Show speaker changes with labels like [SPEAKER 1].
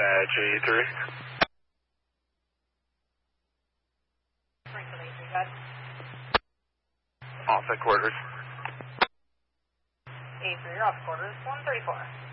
[SPEAKER 1] dispatch A3. Off at quarters.
[SPEAKER 2] A3, you're off quarters, 134.